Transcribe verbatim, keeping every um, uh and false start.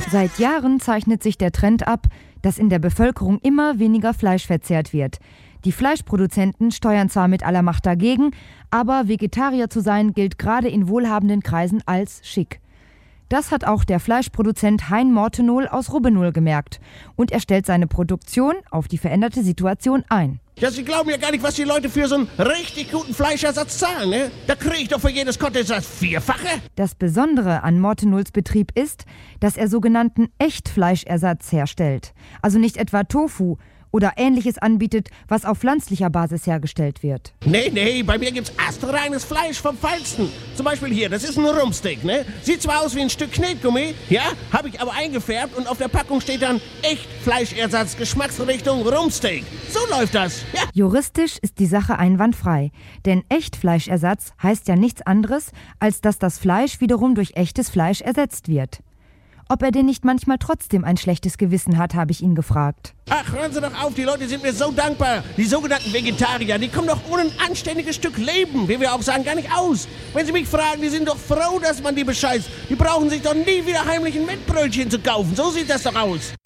Seit Jahren zeichnet sich der Trend ab, dass in der Bevölkerung immer weniger Fleisch verzehrt wird. Die Fleischproduzenten steuern zwar mit aller Macht dagegen, aber Vegetarier zu sein gilt gerade in wohlhabenden Kreisen als schick. Das hat auch der Fleischproduzent Hein Mortenol aus Rubbenul gemerkt und er stellt seine Produktion auf die veränderte Situation ein. Ja, Sie glauben ja gar nicht, was die Leute für so einen richtig guten Fleischersatz zahlen, ne? Da kriege ich doch für jedes Kotelett das Vierfache. Das Besondere an Mortenols Betrieb ist, dass er sogenannten Echtfleischersatz herstellt. Also nicht etwa Tofu oder Ähnliches anbietet, was auf pflanzlicher Basis hergestellt wird. Nee, nee, bei mir gibt's astreines Fleisch vom Feinsten. Zum Beispiel hier, das ist ein Rumpsteak, ne? Sieht zwar aus wie ein Stück Knetgummi, ja, habe ich aber eingefärbt und auf der Packung steht dann Echtfleischersatz, Geschmacksrichtung Rumpsteak. So läuft das, ja. Juristisch ist die Sache einwandfrei, denn Echtfleischersatz heißt ja nichts anderes, als dass das Fleisch wiederum durch echtes Fleisch ersetzt wird. Ob er denn nicht manchmal trotzdem ein schlechtes Gewissen hat, habe ich ihn gefragt. Ach, hören Sie doch auf, die Leute sind mir so dankbar. Die sogenannten Vegetarier, die kommen doch ohne ein anständiges Stück Leben, wie wir auch sagen, gar nicht aus. Wenn Sie mich fragen, die sind doch froh, dass man die bescheißt. Die brauchen sich doch nie wieder heimlich ein Mettbrötchen zu kaufen. So sieht das doch aus.